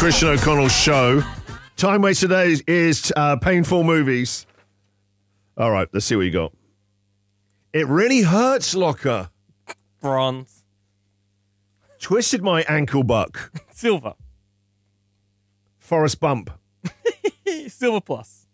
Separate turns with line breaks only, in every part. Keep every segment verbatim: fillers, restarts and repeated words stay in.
Christian O'Connell show. Time waste today is uh, painful movies. All right, let's see what you got. It really hurts, Locker.
Bronze.
Twisted my ankle buck.
Silver.
Forrest Bump.
Silver plus.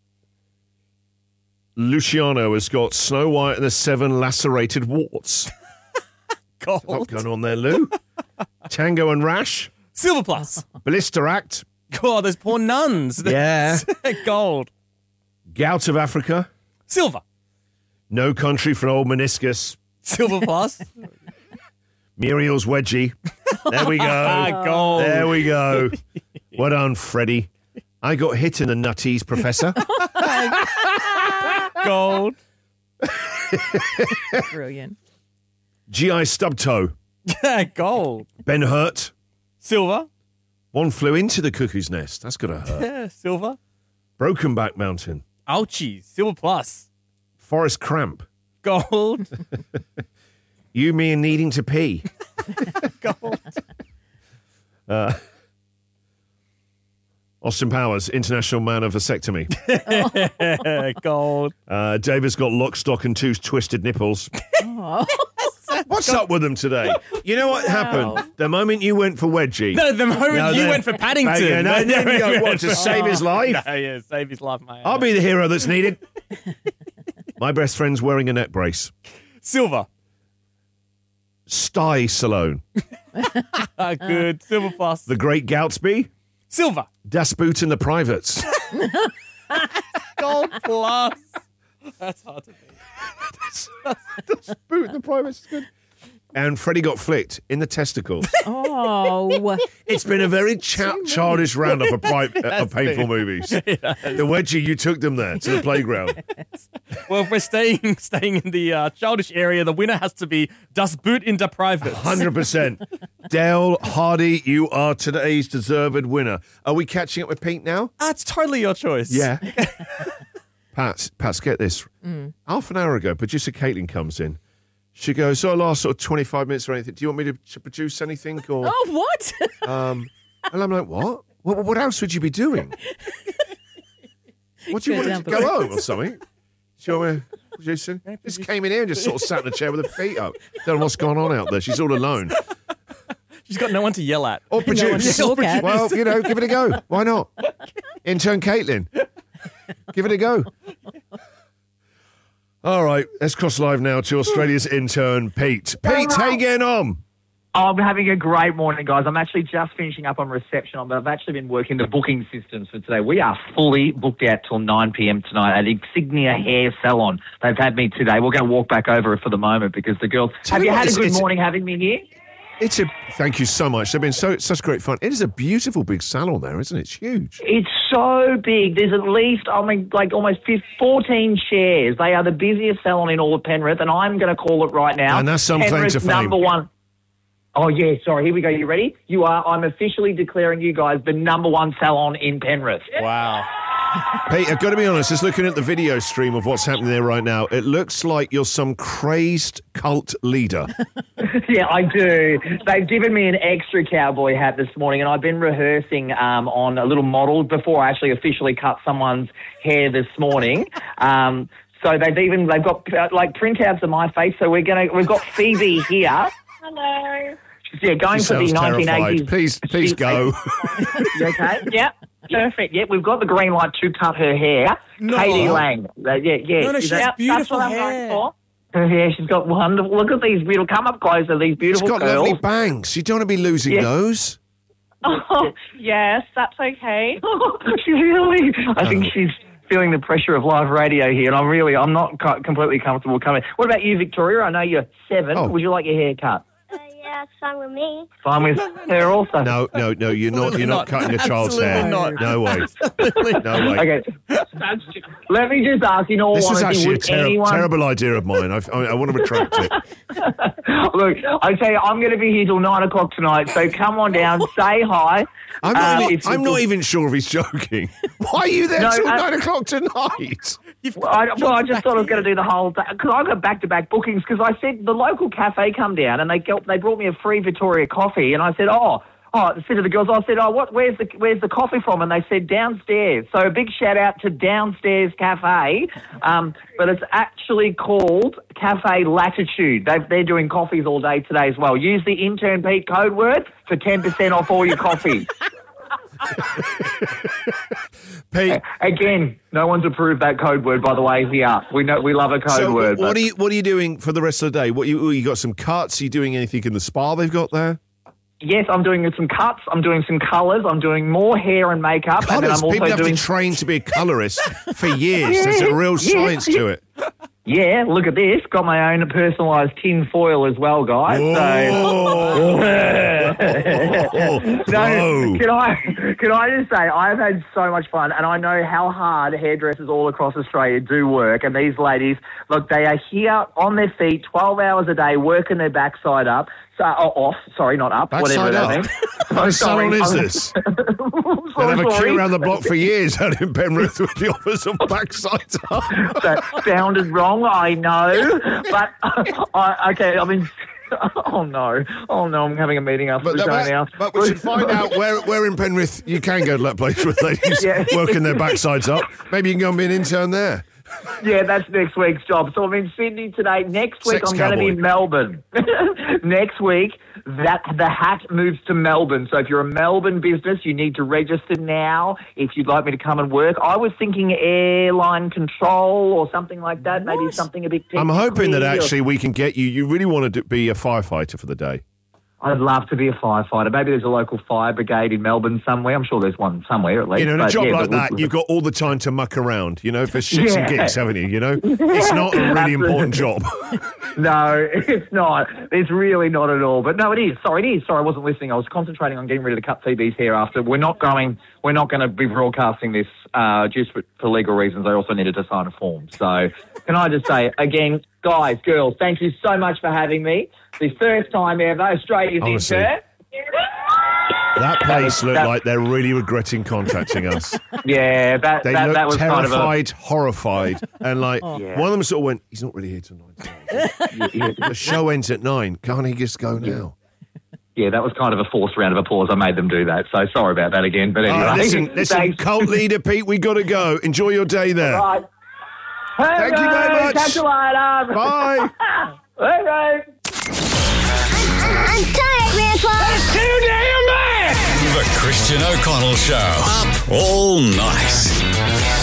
Luciano has got Snow White and the Seven Lacerated Warts.
Gold.
What's going on there, Lou? Tango and Rash.
Silver plus.
Blister Act.
God, those poor nuns.
Yeah.
Gold.
Gout of Africa.
Silver.
No Country for Old Meniscus.
Silver plus.
Muriel's Wedgie. There we go.
Gold.
There we go. Well done, Freddie. I got hit in the nutties, Professor.
Gold.
Brilliant.
G I Stubtoe.
Gold.
Ben Hurt.
Silver.
One Flew Into the Cuckoo's Nest. That's got to hurt.
Yeah, silver.
Broken Back Mountain.
Ouchie. Silver plus.
Forest Cramp.
Gold.
You, Me, and Needing to Pee.
Gold.
Uh, Austin Powers, International Man of Vasectomy.
Gold.
Uh, David's got Lock, Stock, and Two Twisted Nipples.
Oh.
What's up with them today? You know what happened? The moment you went for Wedgie.
No, the moment
No,
you
no.
went for Paddington.
Yeah, no, then you go, what, to save his life?
No, yeah, save his life, mate.
I'll be the hero that's needed. My best friend's wearing a neck brace.
Silver.
Sty Salone.
Ah, good. Silver plus.
The Great Goutsby.
Silver.
Das Boot and the Privates.
Gold plus. That's hard to beat.
Das Boot and the Privates is good. And Freddie got flicked in the testicles.
Oh.
It's been a very cha- childish roundup of, pri- of painful movies. The Wedgie, you took them there to the playground.
Well, if we're staying staying in the uh, childish area, the winner has to be Das Boot in der Privates.
one hundred percent. Dale Hardy, you are today's deserved winner. Are we catching up with Pete now?
That's totally your choice.
Yeah. Pat, Pat, get this. Mm. Half an hour ago, producer Caitlin comes in. She goes, so last sort of twenty-five minutes or anything, do you want me to, to produce anything? Or,
Oh, what?
um, and I'm like, what? what? What else would you be doing? What do you
Go
want to
down
go
below.
home or something? Do you want me to produce it? Just came in here and just sort of sat in the chair with her feet up. Don't know what's going on out there. She's all alone.
She's got no one to yell at.
Or
one to
produce.
look at.
Well, you know, give it a go. Why not? Intern Caitlin. Give it a go. All right, let's cross live now to Australia's intern, Pete. Pete, how you getting on?
Oh, I'm having a great morning, guys. I'm actually just finishing up on reception, but I've actually been working the booking systems for today. We are fully booked out till nine p.m. tonight at Insignia Hair Salon. They've had me today. We're going to walk back over for the moment because the girls...
Tell
have
you
you
what,
had a
it's-
good
it's-
morning having me here?
It's a thank you so much. They've been so such great fun. It is a beautiful big salon there, isn't it? It's huge.
It's so big. There's at least, I mean, like almost fourteen chairs. They are the busiest salon in all of Penrith, and I'm going to call it right now.
And that's some claim
Penrith's
to fame.
number one. Oh, yeah, sorry. Here we go. You ready? You are. I'm officially declaring you guys the number one salon in Penrith.
Wow.
Pete, I've got to be honest, just looking at the video stream of what's happening there right now, it looks like you're some crazed cult leader.
Yeah, I do. They've given me an extra cowboy hat this morning, and I've been rehearsing um, on a little model before I actually officially cut someone's hair this morning. Um, so they've even they've got uh, like printouts of my face. So we're gonna we've got Phoebe here.
Hello.
Yeah, going
She
for the
sounds
nineteen eighties.
terrified. Please, please
She-
go.
You okay?
Yep.
Perfect. Yeah, we've got the green light to cut her hair.
No.
Katie Lang. Uh, yeah, yeah.
No, no,
Is
she's
that-
Yep,
beautiful
that's what I'm
hair.
going for.
her hair. She's got wonderful. Look at these beautiful. Come up closer. These
She's
beautiful
got
curls.
lovely bangs. You don't want to be losing
Yeah.
those.
Oh, yes, that's okay.
she really. I think
Oh.
she's feeling the pressure of live radio here, and I'm really. I'm not co- completely comfortable coming. What about you, Victoria? I know you're seven.
Oh.
Would you like your hair cut?
Uh, yeah, it's fine with me.
Fine with her also.
No, no, no. You're not. You're not
not.
cutting a child's
Absolutely
hair.
not.
No way. No way.
Okay. Let me just ask, in all
This is
honesty,
actually a
would
ter-
anyone...
terrible idea of mine. I've, I, I want to retract it.
Look, I tell you, I'm going to be here till nine o'clock tonight, so come on down, say hi.
I'm not,
Um,
even,
if-
I'm not even sure if he's joking. Why are you there
No,
till
uh,
nine o'clock tonight?
Well, I, well, I just thought I was going to do the whole day because I got back-to-back bookings because I said the local cafe come down and they got, they brought me a free Victoria coffee and I said, oh, Oh, I said to the girls, I said, oh, what? Where's the where's the coffee from? And they said downstairs. So a big shout out to Downstairs Cafe, um, but it's actually called Cafe Latitude. They've, they're doing coffees all day today as well. Use the Intern Pete code word for ten percent off all your coffees.
Pete,
Again, no one's approved that code word, by the way, here. We know we love a code
so
word.
what
but-
are you what are you doing for the rest of the day? What you you got some cuts? Are you doing anything in the spa they've got there?
Yes, I'm doing some cuts. I'm doing some colours. I'm doing more hair and makeup. And then
Colours.
I'm also
People have
doing.
to train to be a colorist for years. There's a real
Yeah,
science to it.
Yeah, look at this. Got my own personalised tin foil as well, guys.
Oh,
So.
bro.
No, can I can I just say I've had so much fun, and I know how hard hairdressers all across Australia do work. And these ladies, look, they are here on their feet, twelve hours a day, working their backside up. So, oh, off, sorry, not up,
Backside
whatever that
up?
means.
How
Sorry,
salon is
I'm-
this?
I'm
They'll
so
have a queue
sorry.
around the block for years out in Penrith with the offers on backsides up.
That sounded wrong, I know. But, I, okay, I mean, oh no. Oh no, I'm having a meeting after
But,
the show
but,
now.
but we should find out where, where in Penrith you can go to that place with ladies
Yeah.
working their backsides up. Maybe you can go and be an intern there.
Yeah, that's next week's job. So I'm in Sydney today. Next week
Sex
I'm going to be
cowboy.
in Melbourne. Next week, that the hat moves to Melbourne. So if you're a Melbourne business, you need to register now if you'd like me to come and work. I was thinking airline control or something like that. Maybe something a bit
I'm hoping that
technical or-
actually we can get you. You really want to be a firefighter for the day.
I'd love to be a firefighter. Maybe there's a local fire brigade in Melbourne somewhere. I'm sure there's one somewhere at least.
You know, in a
But
job
yeah,
like
but
that,
we'll-
you've got all the time to muck around, you know, for shits and
Yeah.
gigs, haven't you? You know, it's not a really important job.
No, it's not. It's really not at all. But no, it is. Sorry, it is. Sorry, I wasn't listening. I was concentrating on getting ready to cut Phoebe's hair after. We're not going. We're not going to be broadcasting this uh, just for, for legal reasons. I also needed to sign a form. So, can I just say again, guys, girls, thank you so much for having me. The first time ever, Australia's
Honestly.
intern.
That place looked
that-
like they're really regretting contracting us.
Yeah, that
They
that,
looked
that was kind of a.
terrified, horrified, and like
Yeah.
one of them sort of went, "He's not really here till nine tonight. The show ends at nine. Can't he just go now?"
Yeah, that was kind of a forced round of applause. I made them do that. So sorry about that again. But
All
anyway,
right, listen, listen,
thanks.
cult leader Pete, we got to go. Enjoy your day there.
Right.
Thank you very much.
Catch you later.
Bye.
Okay.
I'm tired, Grandpa.
The Christian O'Connell Show. Up all night.